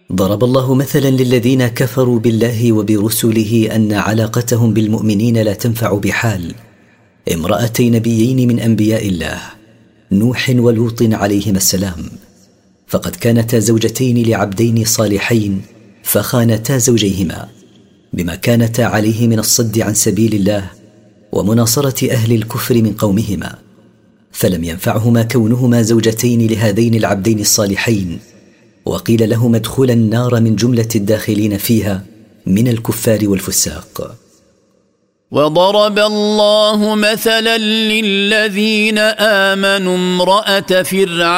ضرب الله مثلا للذين كفروا بالله وبرسله أن علاقتهم بالمؤمنين لا تنفع بحال امرأتي نبيين من أنبياء الله، نوح ولوط عليهما السلام، فقد كانتا زوجتين لعبدين صالحين فخانتا زوجيهما بما كانتا عليه من الصد عن سبيل الله ومناصرة أهل الكفر من قومهما، فلم ينفعهما كونهما زوجتين لهذين العبدين الصالحين، وقيل لهما ادخلا النار من جملة الداخلين فيها من الكفار والفساق. وضرب الله مثلا للذين آمنوا امرأة فرعون